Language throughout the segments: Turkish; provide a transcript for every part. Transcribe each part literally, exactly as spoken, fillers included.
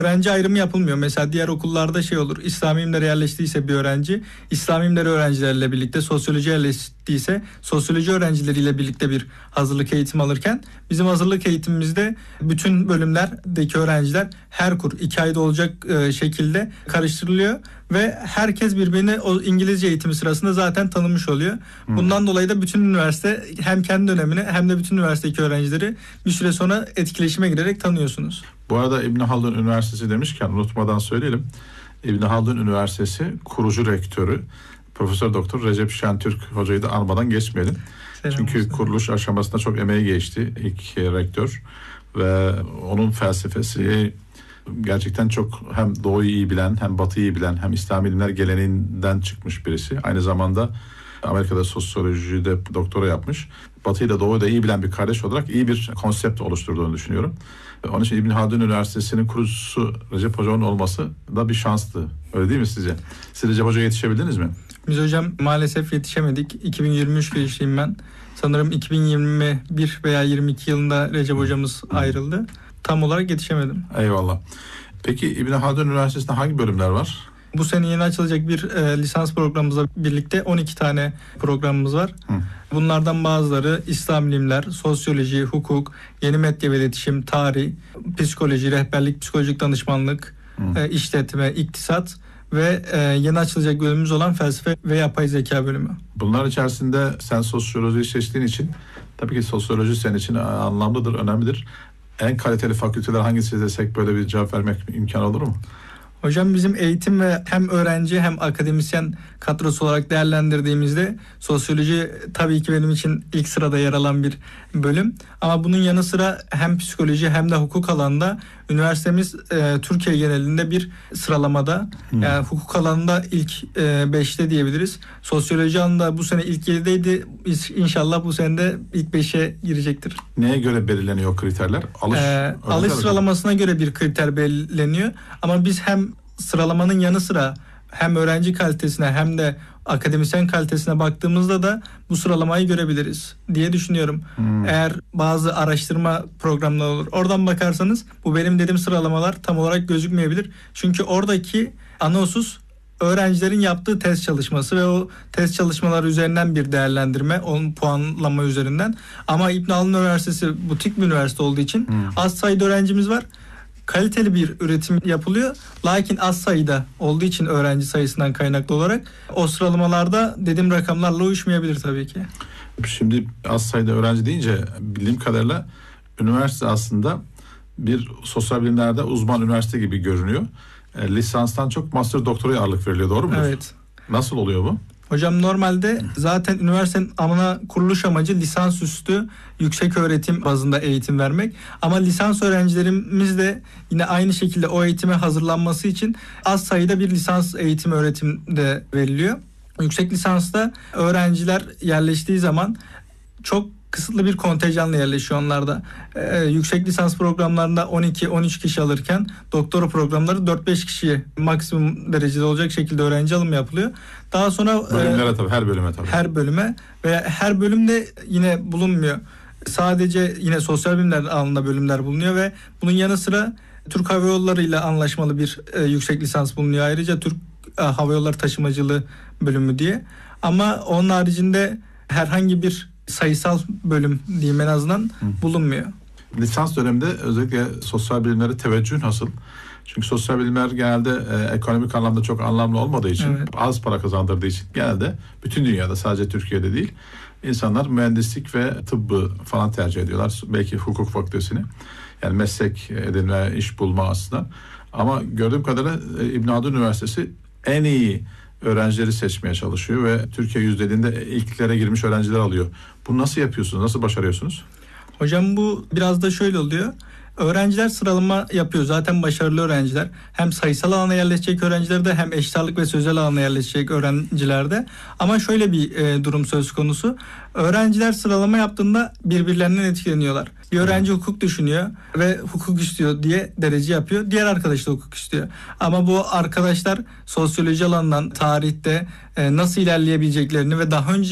öğrenci ayrımı yapılmıyor. Mesela diğer okullarda şey olur. İslami ilimlere yerleştiyse bir öğrenci, İslami ilimleri öğrencilerle birlikte, sosyoloji yerleştiyse sosyoloji öğrencileriyle birlikte bir hazırlık eğitimi alırken bizim hazırlık eğitimimizde bütün bölümlerdeki öğrenciler her kur iki ayda olacak şekilde karıştırılıyor ve herkes birbirini o İngilizce eğitimi sırasında zaten tanımış oluyor. Hmm. Bundan dolayı da bütün üniversite hem kendi dönemini hem de bütün üniversitedeki öğrencileri bir süre sonra etkileşime girerek tanıyorsunuz. Bu arada İbn Haldun Üniversitesi demişken unutmadan söyleyelim. İbn Haldun Üniversitesi kurucu rektörü Profesör Doktor Recep Şentürk hocayı da anmadan geçmeyelim. Selam Çünkü olsun. Kuruluş aşamasında çok emeği geçti ilk rektör ve onun felsefesi gerçekten çok hem Doğu'yu iyi bilen hem Batı'yı iyi bilen hem İslami ilimler geleneğinden çıkmış birisi. Aynı zamanda Amerika'da sosyolojide doktora yapmış. Batı'yı da Doğu'yu da iyi bilen bir kardeş olarak iyi bir konsept oluşturduğunu düşünüyorum. Onun için İbn Haldun Üniversitesi'nin kurucusu Recep Hoca'nın olması da bir şanstı. Öyle değil mi sizce? Siz Recep Hoca'ya yetişebildiniz mi? Biz hocam maalesef yetişemedik. iki bin yirmi üç girişliyim ben. Sanırım iki bin yirmi bir veya yirmi iki yılında Recep Hocamız ayrıldı. Tam olarak yetişemedim. Eyvallah. Peki İbn Haldun Üniversitesi'nde hangi bölümler var? Bu sene yeni açılacak bir e, lisans programımızla birlikte on iki tane programımız var. Hı. Bunlardan bazıları İslam ilimler, sosyoloji, hukuk, yeni medya ve iletişim, tarih, psikoloji, rehberlik, psikolojik danışmanlık, e, işletme, iktisat ve e, yeni açılacak bölümümüz olan felsefe ve yapay zeka bölümü. Bunlar içerisinde sen sosyolojiyi seçtiğin için tabii ki sosyoloji senin için anlamlıdır, önemlidir. En kaliteli fakülteler hangisi desek böyle bir cevap vermek imkan olur mu? Hocam bizim eğitim ve hem öğrenci hem akademisyen kadrosu olarak değerlendirdiğimizde sosyoloji tabii ki benim için ilk sırada yer alan bir bölüm. Ama bunun yanı sıra hem psikoloji hem de hukuk alanında üniversitemiz e, Türkiye genelinde bir sıralamada. Hmm. Yani hukuk alanında ilk e, beşte diyebiliriz. Sosyoloji alanında bu sene ilk yedideydi. İnşallah bu sene de ilk beşe girecektir. Neye göre belirleniyor kriterler? Alış, e, alış sıralamasına göre bir kriter belirleniyor. Ama biz hem sıralamanın yanı sıra hem öğrenci kalitesine hem de akademisyen kalitesine baktığımızda da bu sıralamayı görebiliriz diye düşünüyorum. Hmm. Eğer bazı araştırma programları olur. Oradan bakarsanız bu benim dediğim sıralamalar tam olarak gözükmeyebilir. Çünkü oradaki ana husus öğrencilerin yaptığı test çalışması ve o test çalışmaları üzerinden bir değerlendirme, onun puanlama üzerinden. Ama İbn Haldun Üniversitesi butik bir üniversite olduğu için hmm. az sayıda öğrencimiz var. Kaliteli bir üretim yapılıyor. Lakin az sayıda olduğu için öğrenci sayısından kaynaklı olarak o sıralamalarda dediğim rakamlarla uyuşmayabilir tabii ki. Şimdi az sayıda öğrenci deyince bildiğim kadarıyla üniversite aslında bir sosyal bilimlerde uzman üniversite gibi görünüyor. E, lisanstan çok master doktoraya ağırlık veriliyor, doğru mu? Evet. Nasıl oluyor bu? Hocam normalde zaten üniversitenin ana kuruluş amacı lisansüstü yüksek öğretim bazında eğitim vermek. Ama lisans öğrencilerimiz de yine aynı şekilde o eğitime hazırlanması için az sayıda bir lisans eğitim öğretim de veriliyor. Yüksek lisansta öğrenciler yerleştiği zaman çok kısıtlı bir kontenjanla yerleşiyor onlar da. Ee, yüksek lisans programlarında on iki on üç kişi alırken doktora programları dört beş kişiye maksimum derecede olacak şekilde öğrenci alımı yapılıyor. Daha sonra bölümlere e, tabii her bölüme tabii. Her bölüme ve her bölümde yine bulunmuyor. Sadece yine sosyal bilimler alanında bölümler bulunuyor ve bunun yanı sıra Türk Hava Yolları ile anlaşmalı bir e, yüksek lisans bulunuyor. Ayrıca Türk e, Hava Yolları Taşımacılığı bölümü diye. Ama onun haricinde herhangi bir sayısal bölüm diyeyim en azından Hı. bulunmuyor. Lisans döneminde özellikle sosyal bilimlere teveccüh nasıl? Çünkü sosyal bilimler genelde e, ekonomik anlamda çok anlamlı olmadığı için, evet. az para kazandırdığı için genelde bütün dünyada, sadece Türkiye'de değil, insanlar mühendislik ve tıbbı falan tercih ediyorlar. Belki hukuk fakültesini. Yani meslek edinme, iş bulma aslında. Ama gördüğüm kadarıyla e, İbn Haldun Üniversitesi en iyi öğrencileri seçmeye çalışıyor ve Türkiye yüzdeliğinde ilklere girmiş öğrenciler alıyor. Bunu nasıl yapıyorsunuz? Nasıl başarıyorsunuz? Hocam bu biraz da şöyle oluyor. Öğrenciler sıralama yapıyor. Zaten başarılı öğrenciler. Hem sayısal alana yerleşecek öğrencilerde hem eşit ağırlık ve sözel alana yerleşecek öğrencilerde. Ama şöyle bir e, durum söz konusu. Öğrenciler sıralama yaptığında birbirlerinden etkileniyorlar. Bir öğrenci hukuk düşünüyor ve hukuk istiyor diye derece yapıyor. Diğer arkadaş da hukuk istiyor. Ama bu arkadaşlar sosyoloji alanından tarihte e, nasıl ilerleyebileceklerini ve daha önce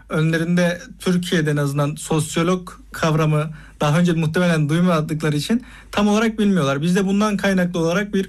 önlerinde Türkiye'de en azından sosyolog kavramı daha önce muhtemelen duymadıkları için tam olarak bilmiyorlar. Biz de bundan kaynaklı olarak bir